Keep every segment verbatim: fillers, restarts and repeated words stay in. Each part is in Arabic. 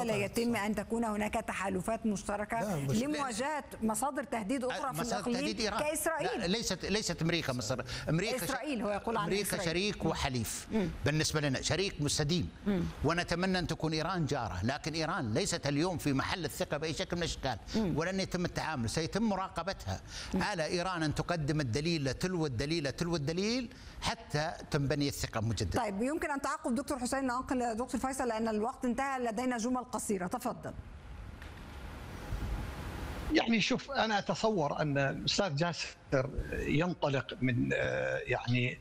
ألا يتم أن تكون هناك تحالفات مشتركة لمواجهة مصادر تهديد أخرى في الإقليم كإسرائيل؟ لا، ليست ليست أمريكا مصر. أمريكا إسرائيل هو يقول عن أمريكا إسرائيل. شريك وحليف مم. بالنسبة لنا، شريك مستديم، مم. ونتمنى أن تكون إيران جارة، لكن إيران ليست اليوم في محل الثقة بأي شكل من الأشكال، ولن يتم التعامل، سيتم مراقبتها. مم. على إيران أن تقدم الدليل تلو الدليل تلو الدليل حتى تنبني الثقة مجددا. طيب، يمكن أن تعقب دكتور حسين ننقل دكتور فيصل لأن الوقت انتهى، لدينا جمل قصيرة، تفضل. يعني شوف، أنا أتصور أن الأستاذ جاسر ينطلق من يعني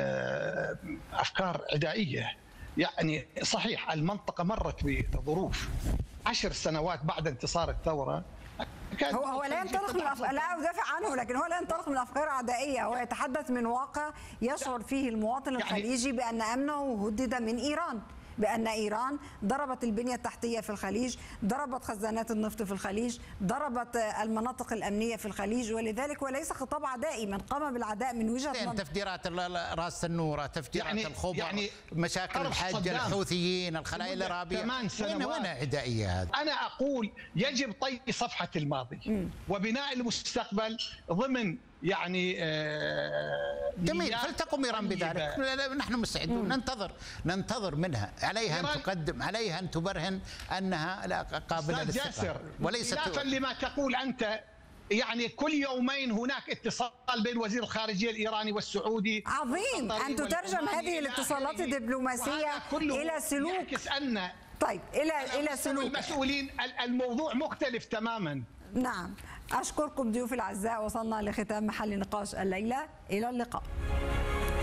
أفكار عدائية. يعني صحيح المنطقة مرت بظروف عشر سنوات بعد انتصار الثورة. هو هو لا ينطلق من الأف... لا أدافع عنه، لكن هو لا ينطلق من أفكار عدائية، هو يتحدث من واقع يشعر فيه المواطن الخليجي بأن أمنه هدد من إيران، بأن إيران ضربت البنية التحتية في الخليج، ضربت خزانات النفط في الخليج، ضربت المناطق الأمنية في الخليج، ولذلك وليس خطاب عدائي. من قام بالعداء من وجهة نظر تفجيرات راس النورة، تفجيرات يعني الخبر، يعني مشاكل الحج، الحوثيين، الخلايا الإرهابية، وين وين عدائية هذا؟ أنا أقول يجب طي صفحة الماضي م. وبناء المستقبل ضمن يعني آه جميل. فلتقم إيران بذلك، نحن مستعدون، ننتظر ننتظر منها. عليها أن تقدم، عليها أن تبرهن أنها قابلة للثقة وليست خلافا لما تقول أنت. يعني كل يومين هناك اتصال بين وزير الخارجية الإيراني والسعودي. عظيم أن تترجم هذه الاتصالات الدبلوماسية إلى سلوك. أن طيب إلى إلى سلوك المسؤولين. الموضوع مختلف تماما. نعم، أشكركم ضيوف الأعزاء، وصلنا لختام محل نقاش الليلة، إلى اللقاء.